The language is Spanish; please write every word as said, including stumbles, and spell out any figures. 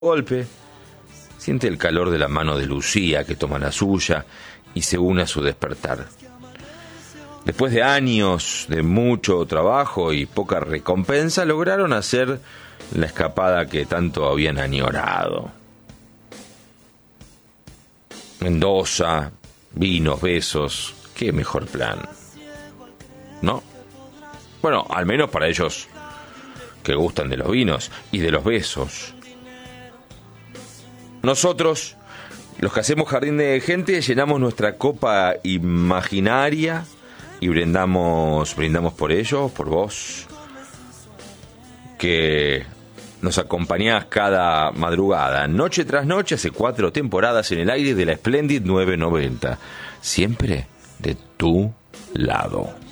golpe, siente el calor de la mano de Lucía que toma la suya y se une a su despertar. Después de años de mucho trabajo y poca recompensa, lograron hacer la escapada que tanto habían añorado. Mendoza, vinos, besos, qué mejor plan, ¿no? Bueno, al menos para ellos que gustan de los vinos y de los besos. Nosotros, los que hacemos Jardín de Gente, llenamos nuestra copa imaginaria y brindamos, brindamos por ellos, por vos, que nos acompañás cada madrugada, noche tras noche, hace cuatro temporadas en el aire de la Splendid nueve noventa. Siempre de tu lado.